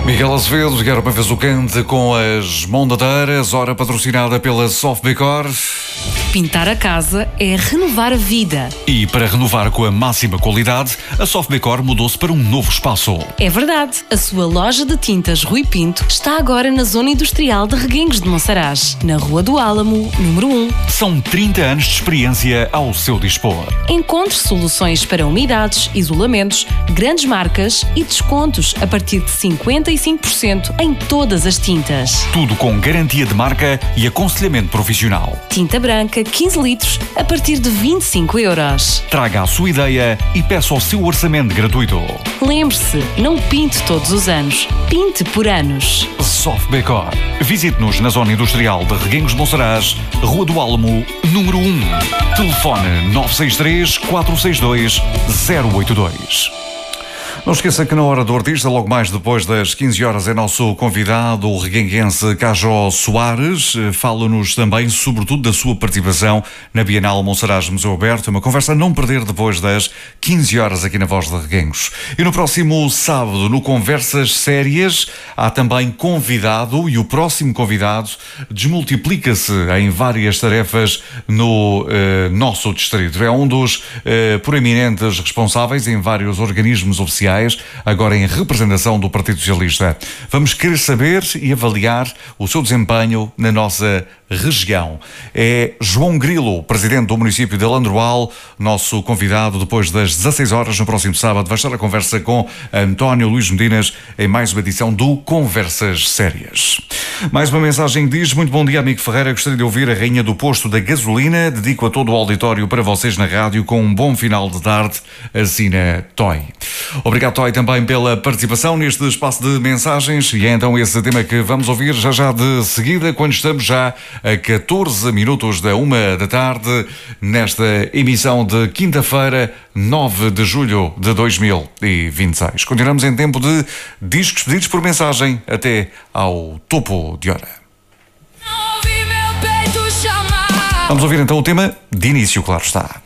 Miguel Azevedo, era uma vez o cante com as mondadeiras, hora patrocinada pela Sofbecor. Pintar a casa é renovar a vida. E para renovar com a máxima qualidade, a Sofbecor mudou-se para um novo espaço. É verdade, a sua loja de tintas Rui Pinto está agora na zona industrial de Reguengos de Monsaraz, na Rua do Álamo, número 1. São 30 anos de experiência ao seu dispor. Encontre soluções para umidades, isolamentos, grandes marcas e descontos a partir de 55% em todas as tintas. Tudo com garantia de marca e aconselhamento profissional. Tinta branca 15 litros a partir de 25 euros. Traga a sua ideia e peça o seu orçamento gratuito. Lembre-se, não pinte todos os anos, pinte por anos. Sofbecor. Visite-nos na zona industrial de Reguengos de Monsaraz, Rua do Álamo, número 1. Telefone 963 462 082. Não esqueça que na Hora do Artista, logo mais depois das 15 horas, é nosso convidado, o reguenguense Cajó Soares. Fala-nos também, sobretudo, da sua participação na Bienal Monsaraz Museu Aberto. Uma conversa a não perder depois das 15 horas aqui na Voz de Reguengos. E no próximo sábado, no Conversas Sérias, há também convidado, e o próximo convidado desmultiplica-se em várias tarefas no nosso distrito. É um dos proeminentes responsáveis em vários organismos oficiais, agora em representação do Partido Socialista. Vamos querer saber e avaliar o seu desempenho na nossa região. É João Grilo, presidente do município de Landroal, nosso convidado depois das 16 horas no próximo sábado. Vai estar a conversa com António Luís Medinas em mais uma edição do Conversas Sérias. Mais uma mensagem que diz: muito bom dia, amigo Ferreira, gostaria de ouvir a rainha do posto da gasolina, dedico a todo o auditório para vocês na rádio, com um bom final de tarde, assina Toy. Obrigado, Toy, também pela participação neste espaço de mensagens, e é então esse tema que vamos ouvir já de seguida, quando estamos já a 14 minutos da 1 da tarde, nesta emissão de quinta-feira, 9 de julho de 2026. Continuamos em tempo de discos pedidos por mensagem até ao topo de hora. Vamos ouvir então o tema de início, claro está.